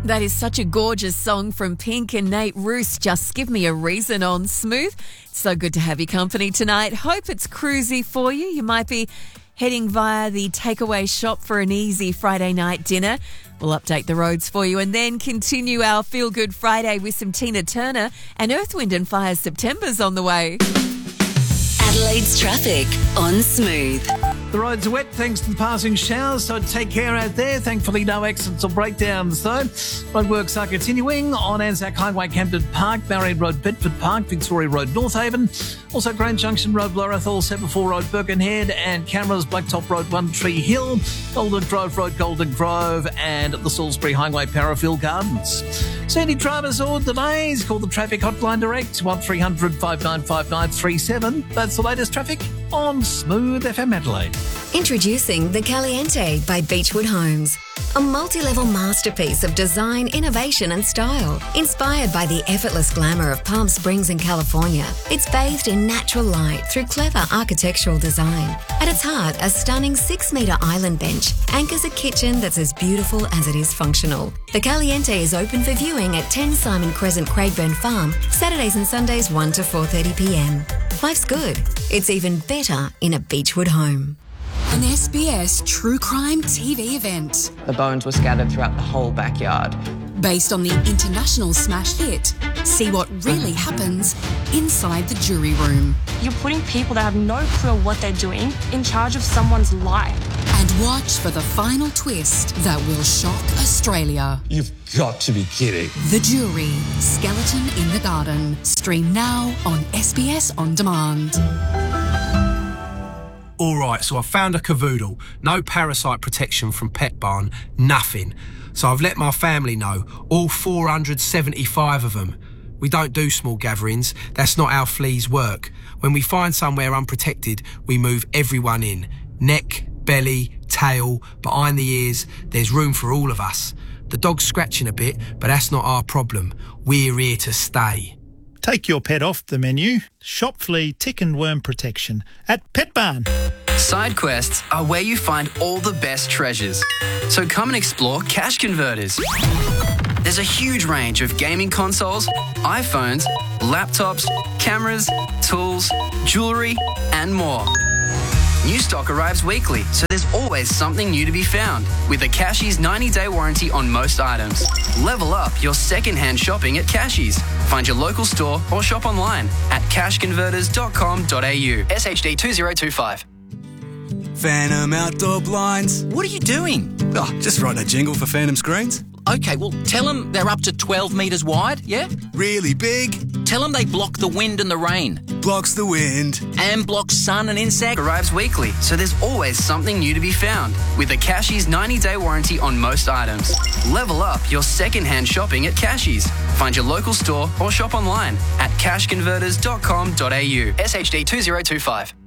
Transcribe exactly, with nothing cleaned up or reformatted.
That is such a gorgeous song from Pink and Nate Roos. Just Give Me a Reason on Smooth. So good to have your company tonight. Hope it's cruisy for you. You might be heading via the takeaway shop for an easy Friday night dinner. We'll update the roads for you and then continue our Feel Good Friday with some Tina Turner, and Earth, Wind and Fire's September's on the way. Adelaide's traffic on Smooth. The roads are wet thanks to the passing showers, so take care out there. Thankfully, no accidents or breakdowns, though. Roadworks are continuing on Anzac Highway, Camden Park, Marion Road, Bedford Park, Victoria Road, North Haven. Also, Grand Junction Road, Blarathal, Sepperfall Road, Birkenhead, and Cameras, Blacktop Road, One Tree Hill, Golden Grove Road, Golden Grove, and the Salisbury Highway, Parafield Gardens. So any dramas or delays, call the traffic hotline direct, one three hundred, five nine five, nine three seven. That's the latest traffic on Smooth F M Adelaide. Introducing the Caliente by Beechwood Homes. A multi-level masterpiece of design, innovation and style. Inspired by the effortless glamour of Palm Springs in California, it's bathed in natural light through clever architectural design. At its heart, a stunning six-metre island bench anchors a kitchen that's as beautiful as it is functional. The Caliente is open for viewing at ten Simon Crescent, Craigburn Farm, Saturdays and Sundays one to four thirty p m. Life's good. It's even better in a Beechwood home. An S B S true crime T V event. The bones were scattered throughout the whole backyard. Based on the international smash hit, see what really happens inside the jury room. You're putting people that have no clue what they're doing in charge of someone's life. And watch for the final twist that will shock Australia. You've got to be kidding. The Jury, Skeleton in the Garden. Stream now on S B S On Demand. All right, so I found a cavoodle. No parasite protection from Pet Barn, nothing. So I've let my family know, all four hundred seventy-five of them. We don't do small gatherings. That's not how fleas work. When we find somewhere unprotected, we move everyone in. Neck, belly, tail, behind the ears. There's room for all of us. The dog's scratching a bit, but that's not our problem. We're here to stay. Take your pet off the menu. Shop flea, tick and worm protection at Pet Barn. Side quests are where you find all the best treasures. So come and explore Cash Converters. There's a huge range of gaming consoles, iPhones, laptops, cameras, tools, jewellery and more. New stock arrives weekly, so there's always something new to be found. With a Cashies ninety day warranty on most items. Level up your second-hand shopping at Cashies. Find your local store or shop online at cash converters dot com dot a u. S H D two zero two five. Phantom Outdoor Blinds. What are you doing? Oh, just writing a jingle for Phantom Screens. Okay, well, tell them they're up to twelve metres wide, yeah? Really big. Tell them they block the wind and the rain. Blocks the wind. And blocks sun and insect. Arrives weekly, so there's always something new to be found. With a Cashies ninety day warranty on most items. Level up your second-hand shopping at Cashies. Find your local store or shop online at cash converters dot com dot a u. S H D two zero two five.